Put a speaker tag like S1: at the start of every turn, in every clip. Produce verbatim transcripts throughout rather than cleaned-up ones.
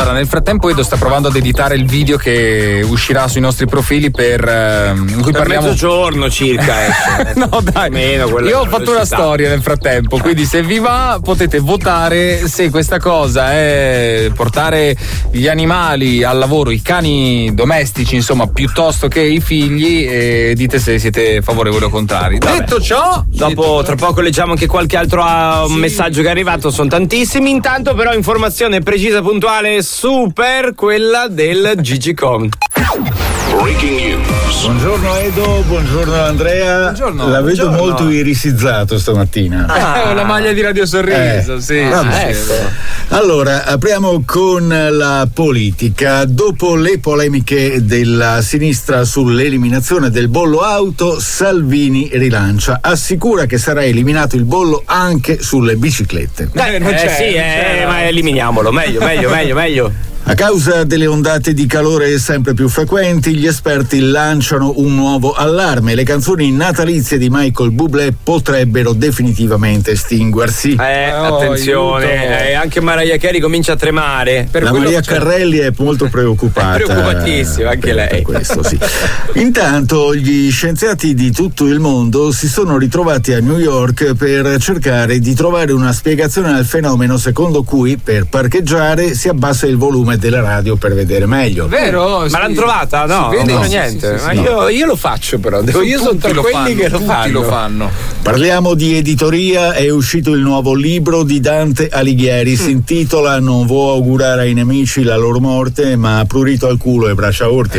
S1: Allora, nel frattempo Edo sta provando ad editare il video che uscirà sui nostri profili per eh, in cui
S2: per
S1: parliamo
S2: mezzogiorno circa esce.
S1: No dai,
S2: meno,
S1: io ho fatto una storia nel frattempo, quindi se vi va potete votare se questa cosa è portare gli animali al lavoro, i cani domestici insomma, piuttosto che i figli, e dite se siete favorevoli o contrari.
S2: Vabbè.
S1: Detto ciò,
S2: dopo tra poco leggiamo anche qualche altro uh, sì. messaggio che è arrivato, sono tantissimi. Intanto però informazione precisa, puntuale, super, quella del Gigicom.
S3: Breaking news.
S4: Buongiorno Edo, buongiorno Andrea.
S1: Buongiorno.
S4: La vedo
S1: buongiorno.
S4: molto irisizzato stamattina.
S1: Ah, eh, la maglia di Radio Sorriso,
S4: eh.
S1: sì.
S4: Ah,
S1: sì,
S4: ecco.
S1: sì.
S4: Allora, apriamo con la politica. Dopo le polemiche della sinistra sull'eliminazione del bollo auto, Salvini rilancia. Assicura che sarà eliminato il bollo anche sulle biciclette.
S2: Eh,
S1: non
S2: eh,
S1: c'è,
S2: sì,
S1: non
S2: eh,
S1: c'è.
S2: ma eliminiamolo, meglio, meglio, meglio, meglio.
S4: A causa delle ondate di calore sempre più frequenti, gli esperti lanciano un nuovo allarme. Le canzoni natalizie di Michael Bublé potrebbero definitivamente estinguersi.
S2: Eh,
S1: Oh,
S2: attenzione, eh, anche Mariah Carey comincia a tremare.
S4: La Maria Carrelli è molto preoccupata.
S2: È preoccupatissima, anche
S4: per,
S2: lei.
S4: Per questo, sì. Intanto gli scienziati di tutto il mondo si sono ritrovati a New York per cercare di trovare una spiegazione al fenomeno secondo cui per parcheggiare si abbassa il volume della radio per vedere meglio.
S1: Vero?
S2: Ma
S1: sì.
S2: l'hanno trovata? No,
S1: Si vede?
S2: non
S1: No,
S2: niente.
S1: sì, sì,
S2: Ma
S1: sì,
S2: io,
S1: no.
S2: io lo faccio però. Devo, io sono
S1: Tutti
S2: tra
S1: lo
S2: quelli
S1: fanno,
S2: che lo
S1: tutti
S2: fanno.
S1: lo fanno.
S4: Parliamo di editoria, è uscito il nuovo libro di Dante Alighieri, si intitola Non vuoi augurare ai nemici la loro morte, ma prurito al culo e braccia orti.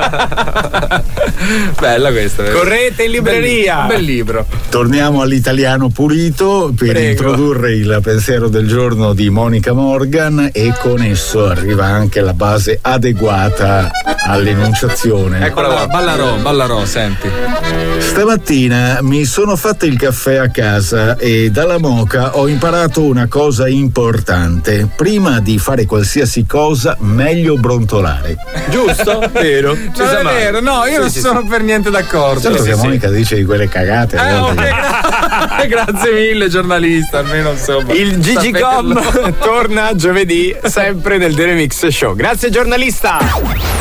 S1: Bella questa.
S2: Correte in libreria.
S1: Bel, bel libro.
S4: Torniamo all'italiano purito per
S2: Prego.
S4: introdurre il pensiero del giorno di Monica Morgan, e con esso arriva anche la base adeguata all'enunciazione.
S2: Eccola qua.
S1: Ballarò, ballarò, senti.
S4: Stamattina mi sono fatto il caffè a casa e dalla moka ho imparato una cosa importante. Prima di fare qualsiasi cosa, meglio brontolare.
S2: Giusto? Vero? Ci
S1: Non
S2: sa
S1: è
S2: mai.
S1: vero, no, io
S2: Sì,
S1: non
S2: sì,
S1: sono
S2: sì.
S1: per niente d'accordo.
S4: Certo
S2: sì,
S4: che
S2: sì.
S4: Monica dice di quelle cagate. a
S1: Eh,
S4: volte
S1: oh,
S4: che-
S1: gra- grazie mille giornalista, almeno insomma.
S2: Il Gigicom
S1: sapetelo.
S2: torna giovedì sempre nel The Remix Show. Grazie giornalista.